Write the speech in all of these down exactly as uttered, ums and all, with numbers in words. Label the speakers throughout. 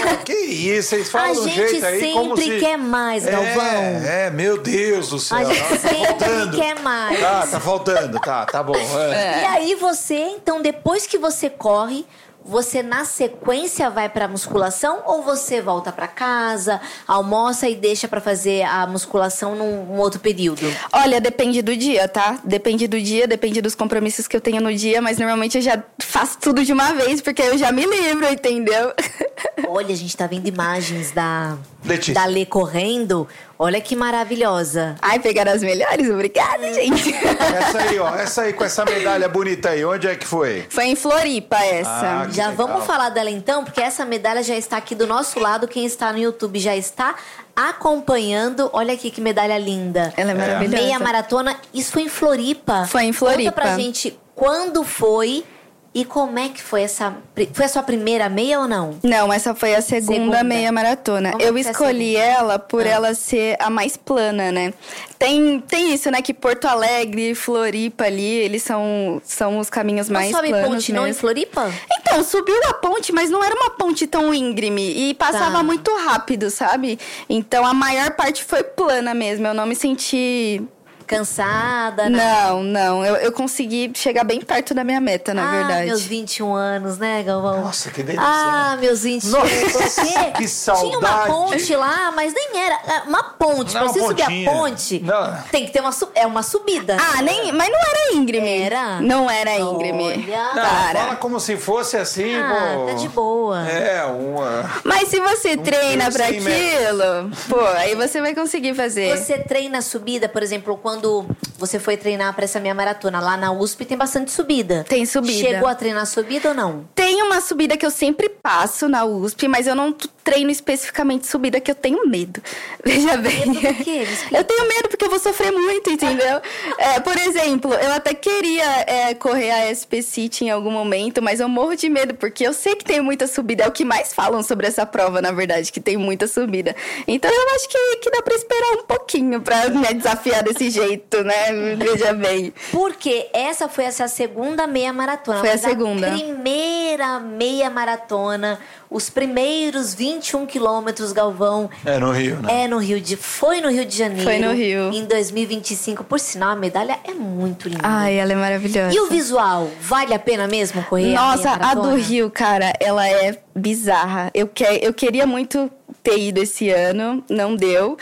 Speaker 1: Que isso, vocês falam de um jeito aí
Speaker 2: sempre
Speaker 1: como se...
Speaker 2: quer mais, Galvão.
Speaker 1: É, é, meu Deus do céu.
Speaker 2: A gente
Speaker 1: tá
Speaker 2: sempre
Speaker 1: faltando.
Speaker 2: quer mais.
Speaker 1: Tá, tá faltando, tá, tá bom. É.
Speaker 2: E aí você, então, depois que você corre, você na sequência vai pra musculação ou você volta pra casa, almoça e deixa pra fazer a musculação num, num outro período?
Speaker 3: Olha, depende do dia, tá? Depende do dia, depende dos compromissos que eu tenho no dia, mas normalmente eu já faço tudo de uma vez, porque eu já me livro, entendeu?
Speaker 2: Olha, a gente tá vendo imagens da,
Speaker 1: Letícia.
Speaker 2: da Lê correndo. Olha que maravilhosa.
Speaker 3: Ai, pegaram as melhores? Obrigada, gente.
Speaker 1: Essa aí, ó, essa aí com essa medalha bonita aí, onde é que foi?
Speaker 3: Foi em Floripa essa.
Speaker 1: Ah, que
Speaker 2: Já
Speaker 1: legal.
Speaker 2: vamos falar dela então, porque essa medalha já está aqui do nosso lado. Quem está no YouTube já está acompanhando. Olha aqui que medalha linda.
Speaker 3: Ela é maravilhosa.
Speaker 2: Meia maratona. Isso foi em Floripa.
Speaker 3: Foi em Floripa.
Speaker 2: Conta pra gente quando foi e como é que foi essa... Foi a sua primeira meia ou não?
Speaker 3: Não, essa foi a segunda,
Speaker 2: Segunda.
Speaker 3: meia maratona.
Speaker 2: Como é
Speaker 3: Eu
Speaker 2: que foi a
Speaker 3: escolhi
Speaker 2: segunda?
Speaker 3: ela por
Speaker 2: Ah.
Speaker 3: ela ser a mais plana, né? Tem, tem isso, né? Que Porto Alegre, Floripa ali, eles são, são os caminhos
Speaker 2: Não
Speaker 3: mais
Speaker 2: sobe
Speaker 3: planos
Speaker 2: ponte não em
Speaker 3: mesmo.
Speaker 2: Floripa?
Speaker 3: Então, subiu a ponte, mas não era uma ponte tão íngreme. E passava
Speaker 2: Tá.
Speaker 3: muito rápido, sabe? Então, a maior parte foi plana mesmo. Eu não me senti...
Speaker 2: Cansada? né?
Speaker 3: Não, não. Eu, eu consegui chegar bem perto da minha meta, na
Speaker 2: ah,
Speaker 3: verdade.
Speaker 2: meus vinte e um anos, né, Galvão?
Speaker 1: Nossa, que delícia,
Speaker 2: Ah,
Speaker 1: né?
Speaker 2: meus vinte e um.
Speaker 1: Nossa,
Speaker 2: Porque
Speaker 1: que saudade.
Speaker 2: Tinha uma ponte lá, mas nem era. é, Uma ponte.
Speaker 1: Não,
Speaker 2: Pra
Speaker 1: uma
Speaker 2: você subir a
Speaker 1: pontinha.
Speaker 2: ponte,
Speaker 1: Não.
Speaker 2: tem que ter uma, su- é uma subida.
Speaker 3: Ah, nem, mas não era íngreme.
Speaker 2: Era?
Speaker 3: Não era íngreme.
Speaker 2: Olha.
Speaker 1: Não,
Speaker 3: Para.
Speaker 1: fala como se fosse assim,
Speaker 2: Ah,
Speaker 1: pô.
Speaker 2: tá de boa.
Speaker 1: É, uma...
Speaker 3: Mas se você treina
Speaker 1: Deus
Speaker 3: pra
Speaker 1: sem meta.
Speaker 3: aquilo, pô, aí você vai conseguir fazer.
Speaker 2: Você treina a subida, por exemplo, quando você foi treinar pra essa minha maratona lá na U S P, tem bastante subida.
Speaker 3: Tem subida.
Speaker 2: Chegou a treinar subida ou não?
Speaker 3: Tem uma subida que eu sempre passo na U S P, mas eu não t- treino especificamente subida que eu tenho medo. Veja bem.
Speaker 2: Medo do quê? Me explica.
Speaker 3: Eu tenho medo porque eu vou sofrer muito, entendeu? É, por exemplo, eu até queria é, correr a S P City em algum momento, mas eu morro de medo porque eu sei que tem muita subida. É o que mais falam sobre essa prova, na verdade, que tem muita subida. Então eu acho que, que dá pra esperar um pouquinho pra me desafiar desse jeito, né? Veja bem.
Speaker 2: Porque essa foi essa segunda meia maratona.
Speaker 3: Foi a
Speaker 2: mas
Speaker 3: segunda.
Speaker 2: primeira meia maratona, os primeiros vinte e um quilômetros, Galvão,
Speaker 1: É no Rio, né?
Speaker 2: é no Rio de... Foi no Rio de Janeiro.
Speaker 3: Foi no Rio.
Speaker 2: Em dois mil e vinte e cinco. Por sinal, a medalha é muito linda.
Speaker 3: Ai, ela é maravilhosa.
Speaker 2: E o visual? Vale a pena mesmo correr a
Speaker 3: Nossa,
Speaker 2: meia
Speaker 3: a
Speaker 2: maratona?
Speaker 3: do Rio, cara, ela é bizarra. Eu, que, eu queria muito ter ido esse ano, não deu,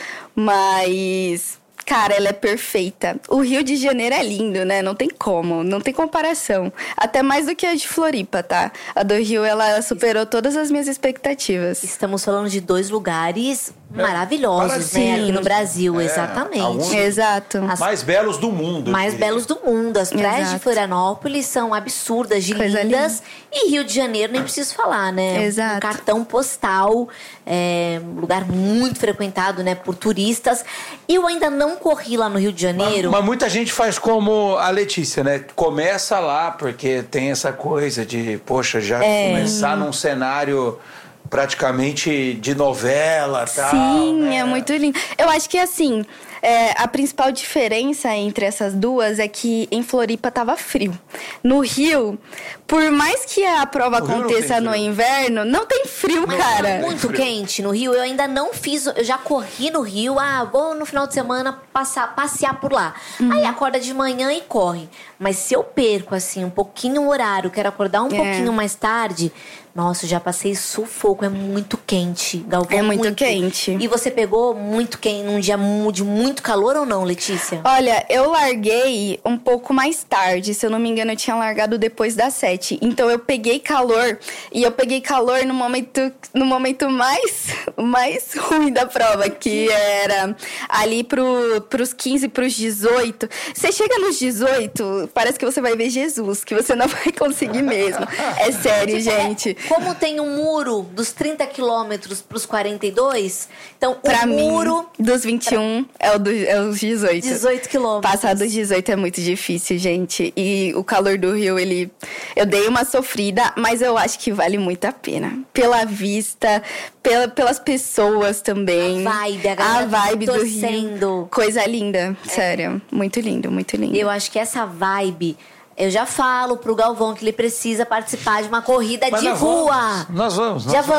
Speaker 3: mas... Cara, ela é perfeita. O Rio de Janeiro é lindo, né? Não tem como, não tem comparação. Até mais do que a de Floripa, tá? A do Rio, ela superou todas as minhas expectativas.
Speaker 2: Estamos falando de dois lugares maravilhosos,
Speaker 1: Parecidos.
Speaker 2: né? Aqui no Brasil,
Speaker 1: É,
Speaker 2: exatamente.
Speaker 1: alguns-
Speaker 3: Exato.
Speaker 2: As
Speaker 1: Mais belos do mundo. eu
Speaker 2: mais
Speaker 1: diria.
Speaker 2: belos do mundo. As praias
Speaker 3: Exato.
Speaker 2: de Florianópolis são absurdas, de
Speaker 3: Coisa
Speaker 2: lindas. E Rio de Janeiro, nem preciso falar, né?
Speaker 3: Exato.
Speaker 2: Um cartão postal, é, um lugar muito frequentado, né, por turistas. Eu ainda não corri lá no Rio de Janeiro.
Speaker 1: Mas muita gente faz como a Letícia, né? Começa lá, porque tem essa coisa de, poxa, já
Speaker 2: É.
Speaker 1: começar num cenário praticamente de novela e tal.
Speaker 3: Sim,
Speaker 1: né?
Speaker 3: é muito lindo. Eu acho que assim, é, a principal diferença entre essas duas é que em Floripa tava frio. No Rio, por mais que a prova
Speaker 1: No Rio não
Speaker 3: aconteça
Speaker 1: tem
Speaker 3: no
Speaker 1: frio.
Speaker 3: inverno, não tem frio,
Speaker 2: Mas
Speaker 3: cara.
Speaker 2: tá muito quente no Rio. Eu ainda não fiz. Eu já corri no Rio. Ah, vou no final de semana passar, passear por lá.
Speaker 3: Uhum.
Speaker 2: Aí acorda de manhã e corre. Mas se eu perco, assim, um pouquinho o horário, quero acordar um
Speaker 3: É.
Speaker 2: pouquinho mais tarde. Nossa, eu já passei sufoco. É muito quente, Galvão.
Speaker 3: É muito quente.
Speaker 2: E você pegou muito quente num dia mu- de muito calor ou não, Letícia?
Speaker 3: Olha, eu larguei um pouco mais tarde. Se eu não me engano, eu tinha largado depois das sete. Então eu peguei calor. E eu peguei calor no momento, no momento mais, mais ruim da prova, que era ali pro, pros quinze, pros dezoito. Você chega nos dezoito, parece que você vai ver Jesus, que você não vai conseguir mesmo. É sério, gente.
Speaker 2: Como tem um muro dos trinta quilômetros pros quarenta e dois, então
Speaker 3: Pra
Speaker 2: o
Speaker 3: mim,
Speaker 2: muro,
Speaker 3: dos vinte e um é, o do, é os dezoito.
Speaker 2: dezoito quilômetros.
Speaker 3: Passar dos dezoito é muito difícil, gente. E o calor do Rio, ele... Eu dei uma sofrida, mas eu acho que vale muito a pena. Pela vista, pela, pelas pessoas também.
Speaker 2: A vibe, a galera
Speaker 3: A vibe do
Speaker 2: torcendo.
Speaker 3: Rio. Coisa linda, sério. Muito lindo, muito lindo.
Speaker 2: Eu acho que essa vibe... Eu já falo pro Galvão que ele precisa participar de uma corrida
Speaker 1: Mas
Speaker 2: de
Speaker 1: nós
Speaker 2: rua.
Speaker 1: vamos, nós vamos. Nós
Speaker 2: Já
Speaker 1: vamos.